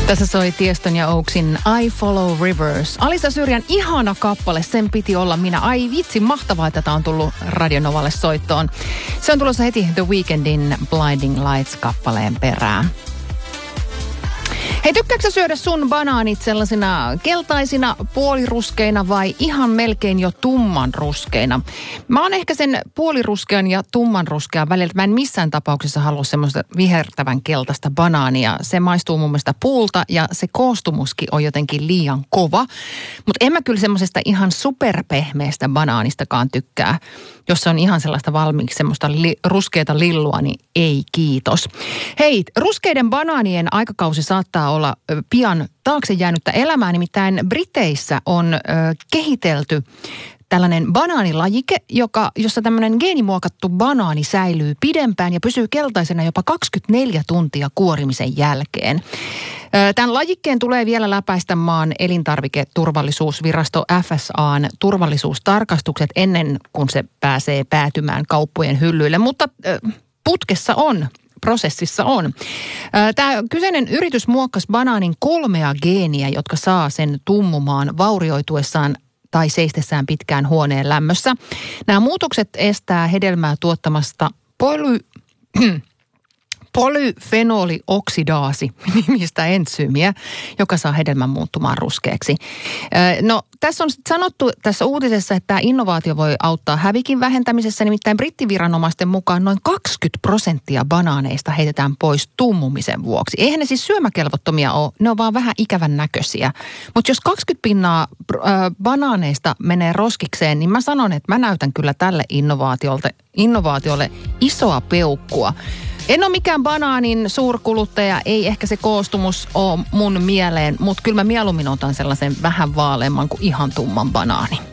Tässä soi Tiestön ja Oaksin I Follow Rivers. Alisa Syrjän ihana kappale, sen piti olla minä. Ai vitsi, mahtavaa, että tämä on tullut Radio Novalle soittoon. Se on tulossa heti The Weekndin Blinding Lights-kappaleen perään. Hei, tykkääksä syödä sun banaanit sellaisina keltaisina, puoliruskeina vai ihan melkein jo tummanruskeina? Mä oon ehkä sen puoliruskean ja tummanruskean välillä. Mä en missään tapauksessa halua semmoista vihertävän keltaista banaania. Se maistuu mun mielestä puulta ja se koostumuskin on jotenkin liian kova. Mutta en mä kyllä semmoisesta ihan superpehmeästä banaanistakaan tykkää. Jos se on ihan sellaista valmiiksi semmoista ruskeata lillua, niin ei kiitos. Hei, ruskeiden banaanien aikakausi saattaa olla pian taakse jäänyttä elämää. Nimittäin Briteissä on kehitelty tällainen banaanilajike, jossa tämmöinen geenimuokattu banaani säilyy pidempään ja pysyy keltaisena jopa 24 tuntia kuorimisen jälkeen. Tämän lajikkeen tulee vielä läpäistä maan elintarviketurvallisuusvirasto FSA:n turvallisuustarkastukset ennen kuin se pääsee päätymään kauppojen hyllyille, mutta prosessissa on. Tämä kyseinen yritys muokkasi banaanin 3 geeniä, jotka saa sen tummumaan vaurioituessaan tai seistessään pitkään huoneen lämmössä. Nämä muutokset estää hedelmää tuottamasta polyfenolioksidaasi nimistä entsyymiä, joka saa hedelmän muuttumaan ruskeaksi. No, tässä on sanottu tässä uutisessa, että tämä innovaatio voi auttaa hävikin vähentämisessä. Nimittäin brittiviranomaisten mukaan noin 20% banaaneista heitetään pois tummumisen vuoksi. Eihän ne siis syömäkelvottomia ole, ne on vaan vähän ikävän näköisiä. Mutta jos 20% banaaneista menee roskikseen, niin mä sanon, että mä näytän kyllä tälle innovaatiolle isoa peukkua. En ole mikään banaanin suurkuluttaja, ei ehkä se koostumus ole mun mieleen, mutta kyllä mä mieluummin otan sellaisen vähän vaaleamman kuin ihan tumman banaani.